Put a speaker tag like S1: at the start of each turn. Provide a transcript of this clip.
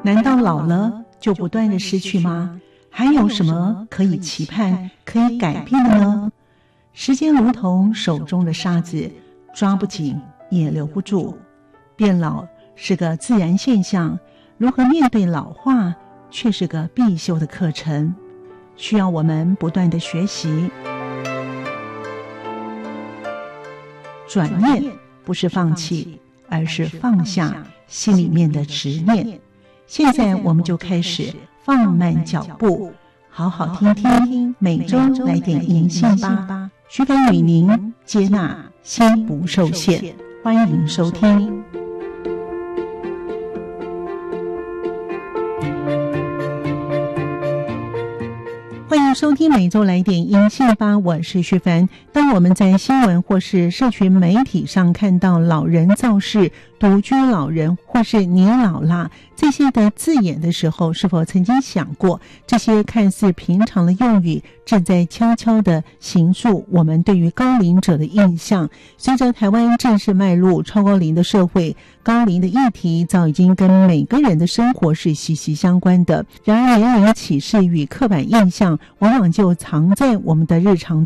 S1: 难道老了就不断的失去吗？还有什么可以期盼、可以改变的呢？时间如同手中的沙子，抓不紧也留不住。变老是个自然现象，如何面对老化却是个必修的课程，需要我们不断的学习。转念不是放弃，而是放下心里面的执念。现在我们就开始放慢脚步，好好听听每周来点银杏吧。徐凡与您接纳心不受限，欢迎收听。欢迎收听每周来点银杏吧，我是徐凡。当我们在新闻或是社群媒体上看到老人造势、独居老人或是你老啦这些的字眼的时候，是否曾经想过，这些看似平常的用语正在悄悄地形塑我们对于高龄者的印象？随着台湾正式迈入超高龄的社会，高龄的议题早已经跟每个人的生活是息息相关的。然而年龄歧视与刻板印象往往就藏在我们的日常